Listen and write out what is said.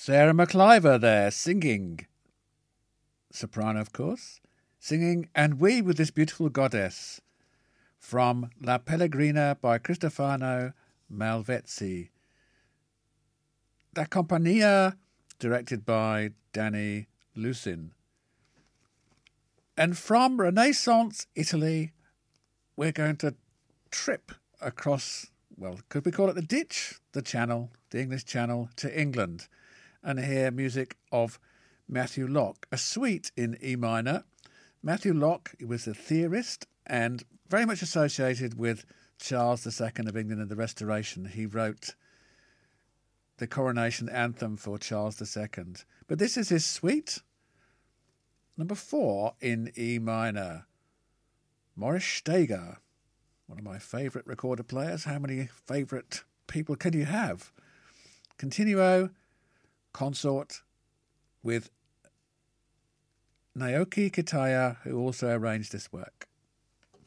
Sarah McIver there, singing. Soprano, of course. Singing And We with this beautiful goddess from La Pellegrina by Cristofano Malvezzi. Da Compagnia, directed by Danny Lucin. And from Renaissance Italy, we're going to trip across, well, could we call it the ditch? The Channel, the English Channel, to England, and hear music of Matthew Locke, a suite in E minor. Matthew Locke was a theorist and very much associated with Charles II of England and the Restoration. He wrote the coronation anthem for Charles II. But this is his suite, number 4 in E minor. Maurice Staiger, one of my favourite recorder players. How many favourite people can you have? Continuo consort with Naoki Kitaya, who also arranged this work.